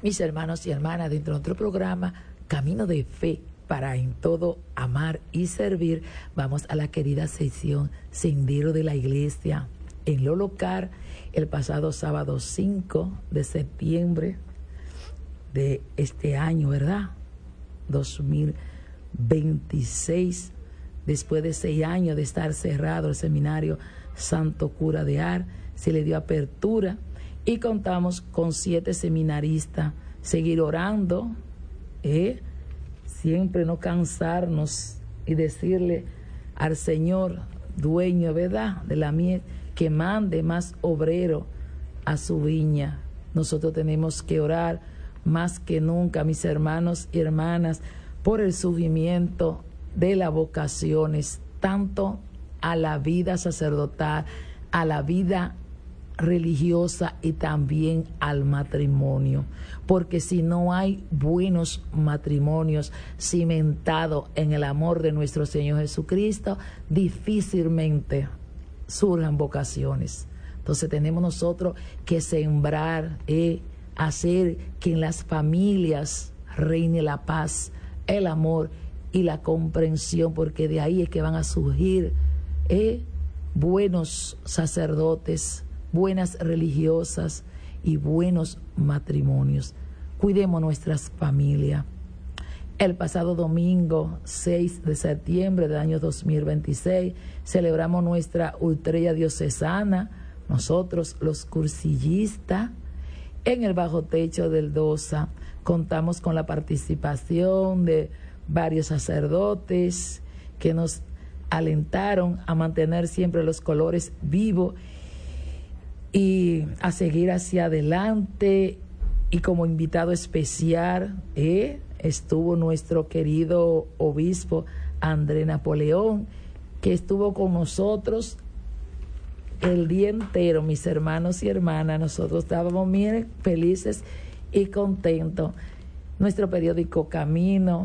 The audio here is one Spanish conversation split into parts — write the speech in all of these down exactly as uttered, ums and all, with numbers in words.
mis hermanos y hermanas, dentro de otro programa, Camino de Fe, para en todo amar y servir, vamos a la querida sección Sendero de la Iglesia. En lo local, el pasado sábado cinco de septiembre de este año, ¿verdad? dos mil veintiséis, después de seis años de estar cerrado el seminario Santo Cura de Ar, se le dio apertura y contamos con siete seminaristas. Seguir orando, ¿eh? Siempre no cansarnos y decirle al Señor, dueño, ¿verdad?, de la mies, que mande más obrero a su viña. Nosotros tenemos que orar más que nunca, mis hermanos y hermanas, por el surgimiento de las vocaciones, tanto a la vida sacerdotal, a la vida religiosa y también al matrimonio, porque si no hay buenos matrimonios cimentados en el amor de nuestro Señor Jesucristo, difícilmente surjan vocaciones. Entonces tenemos nosotros que sembrar, eh, hacer que en las familias reine la paz, el amor y la comprensión, porque de ahí es que van a surgir eh, buenos sacerdotes, buenas religiosas y buenos matrimonios. Cuidemos nuestras familias. El pasado domingo seis de septiembre del año dos mil veintiséis celebramos nuestra ultrella diocesana, nosotros los cursillistas, en el bajo techo del DOSA. Contamos con la participación de varios sacerdotes que nos alentaron a mantener siempre los colores vivos y a seguir hacia adelante. Y como invitado especial eh, estuvo nuestro querido obispo André Napoleón, que estuvo con nosotros el día entero, mis hermanos y hermanas. Nosotros estábamos bien felices y contentos. Nuestro periódico Camino,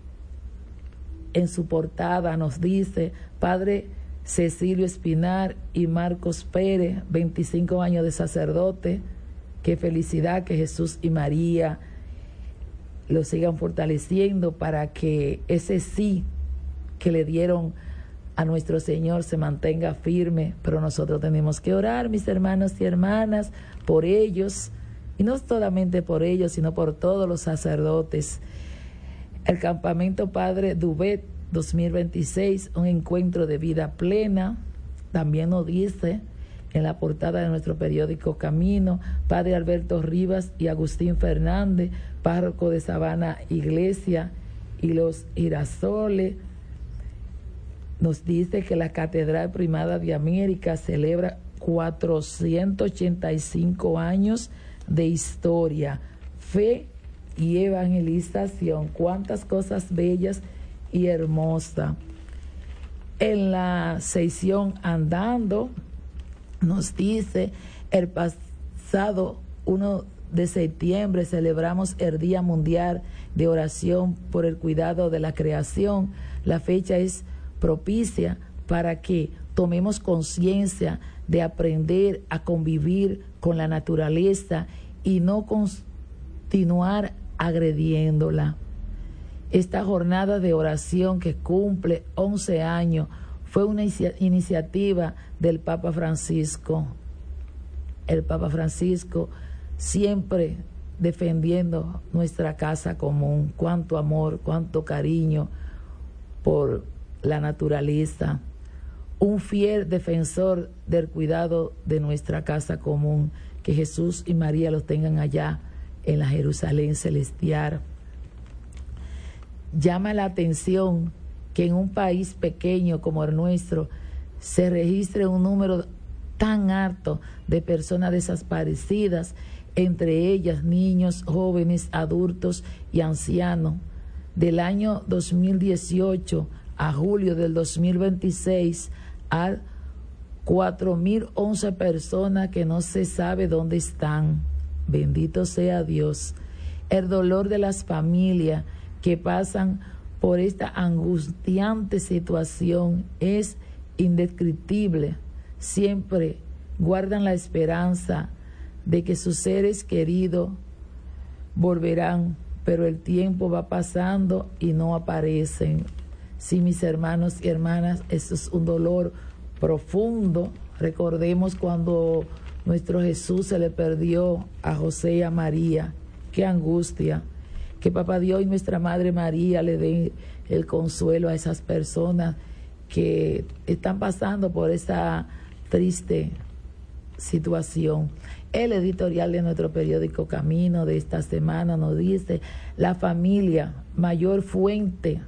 en su portada nos dice: Padre Cecilio Espinar y Marcos Pérez, veinticinco años de sacerdote. Qué felicidad que Jesús y María lo sigan fortaleciendo para que ese sí que le dieron a nuestro Señor se mantenga firme. Pero nosotros tenemos que orar, mis hermanos y hermanas, por ellos, y no solamente por ellos, sino por todos los sacerdotes. El campamento Padre Dubet dos mil veintiséis, un encuentro de vida plena, también nos dice en la portada de nuestro periódico Camino: Padre Alberto Rivas y Agustín Fernández, párroco de Sabana Iglesia y los Girasoles. Nos dice que la Catedral Primada de América celebra cuatrocientos ochenta y cinco años de historia, fe y evangelización. Cuántas cosas bellas y hermosas. En la sección Andando nos dice: el pasado primero de septiembre celebramos el Día Mundial de Oración por el Cuidado de la Creación. La fecha es propicia para que tomemos conciencia de aprender a convivir con la naturaleza y no continuar agrediéndola. Esta jornada de oración, que cumple once años, fue una iniciativa del Papa Francisco. El Papa Francisco siempre defendiendo nuestra casa común. Cuánto amor, cuánto cariño por la naturaleza. Un fiel defensor del cuidado de nuestra casa común. Que Jesús y María los tengan allá en la Jerusalén celestial. Llama la atención que en un país pequeño como el nuestro se registre un número tan alto de personas desaparecidas, entre ellas niños, jóvenes, adultos y ancianos. Del año dos mil dieciocho a julio del dos mil veintiséis, a cuatro mil once personas que no se sabe dónde están. Bendito sea Dios. El dolor de las familias que pasan por esta angustiante situación es indescriptible. Siempre guardan la esperanza de que sus seres queridos volverán, pero el tiempo va pasando y no aparecen. Sí, mis hermanos y hermanas, eso es un dolor profundo. Recordemos cuando nuestro Jesús se le perdió a José y a María. Qué angustia. Que Papá Dios y nuestra Madre María le den el consuelo a esas personas que están pasando por esa triste situación. El editorial de nuestro periódico Camino de esta semana nos dice: la familia, mayor fuente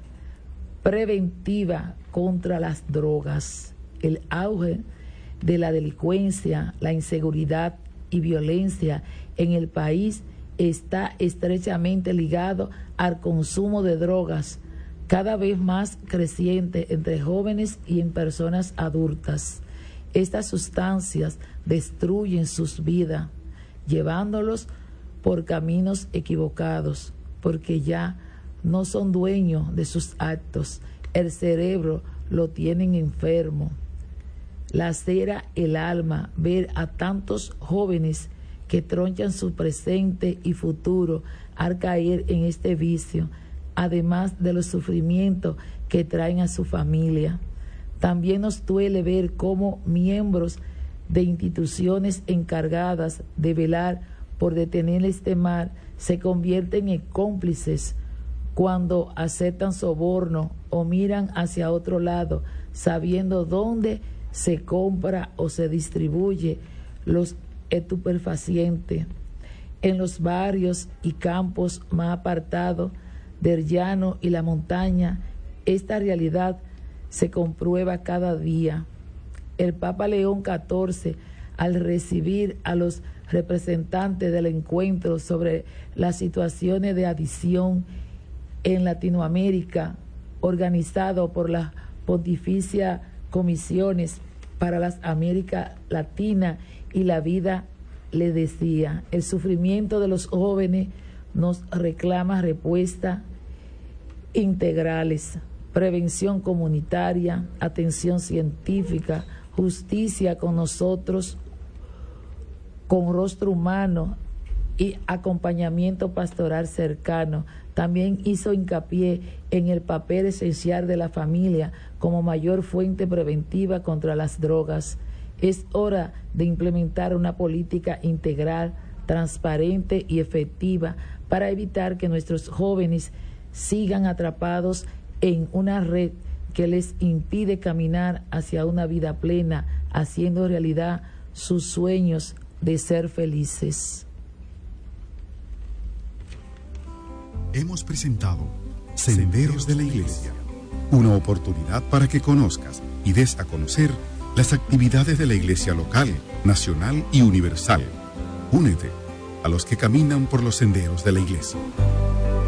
preventiva contra las drogas. El auge de la delincuencia, la inseguridad y violencia en el país está estrechamente ligado al consumo de drogas, cada vez más creciente entre jóvenes y en personas adultas. Estas sustancias destruyen sus vidas, llevándolos por caminos equivocados, porque ya no son dueños de sus actos. El cerebro lo tienen enfermo. Lacera el alma ver a tantos jóvenes que tronchan su presente y futuro al caer en este vicio, además de los sufrimientos que traen a su familia. También nos duele ver cómo miembros de instituciones encargadas de velar por detener este mal se convierten en cómplices cuando aceptan soborno o miran hacia otro lado, sabiendo dónde se compra o se distribuye los estupefacientes. En los barrios y campos más apartados del llano y la montaña, esta realidad se comprueba cada día. El Papa León catorce, al recibir a los representantes del encuentro sobre las situaciones de adicción en Latinoamérica, organizado por la Pontificia Comisiones para las América Latina y la Vida, le decía: el sufrimiento de los jóvenes nos reclama respuestas integrales, prevención comunitaria, atención científica, justicia con nosotros, con rostro humano y acompañamiento pastoral cercano. También hizo hincapié en el papel esencial de la familia como mayor fuente preventiva contra las drogas. Es hora de implementar una política integral, transparente y efectiva para evitar que nuestros jóvenes sigan atrapados en una red que les impide caminar hacia una vida plena, haciendo realidad sus sueños de ser felices. Hemos presentado Senderos de la Iglesia, una oportunidad para que conozcas y des a conocer las actividades de la Iglesia local, nacional y universal. Únete a los que caminan por los senderos de la Iglesia.